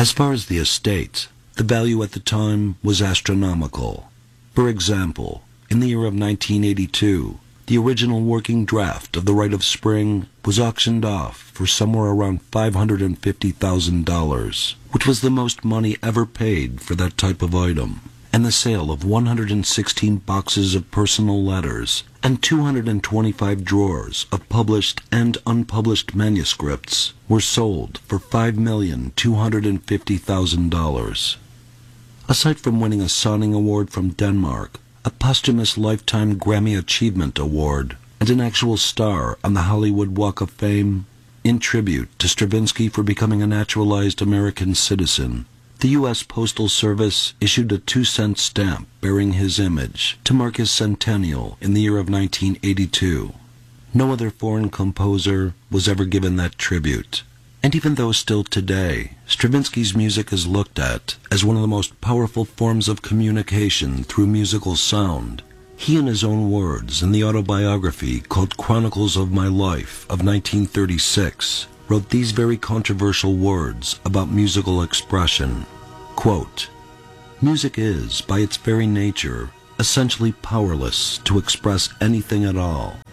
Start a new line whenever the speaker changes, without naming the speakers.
As far as the estate, the value at the time was astronomical. For example, in the year of 1982, the original working draft of The Rite of Spring was auctioned off for somewhere around $550,000, which was the most money ever paid for that type of item. And the sale of 116 boxes of personal letters and 225 drawers of published and unpublished manuscripts were sold for $5,250,000. Aside from winning a Sonning Award from Denmark, a posthumous Lifetime Grammy Achievement Award, and an actual star on the Hollywood Walk of Fame, in tribute to Stravinsky for becoming a naturalized American citizen, the U.S. Postal Service issued a 2-cent stamp bearing his image to mark his centennial in the year of 1982. No other foreign composer was ever given that tribute. And even though still today, Stravinsky's music is looked at as one of the most powerful forms of communication through musical sound, he, in his own words, in the autobiography called Chronicles of My Life of 1936, wrote these very controversial words about musical expression. Quote, "Music is, by its very nature, essentially powerless to express anything at all.